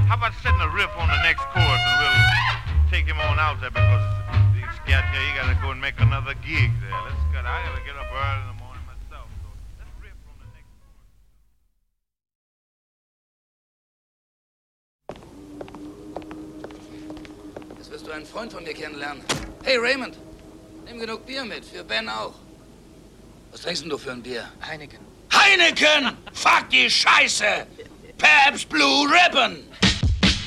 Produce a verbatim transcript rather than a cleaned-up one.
How about setting a riff on the next chorus and we'll take him on out there because he's got here. He got to go and make another gig there. Let's get. I got to get up early in the morning myself. So let's riff on the next chorus. Jetzt wirst du einen Freund von mir kennenlernen. Hey Raymond, nimm genug Bier mit, für Ben auch. Was trinkst denn du für ein Bier? Heineken. Heineken! Fuck die Scheiße! Pabst Blue Ribbon!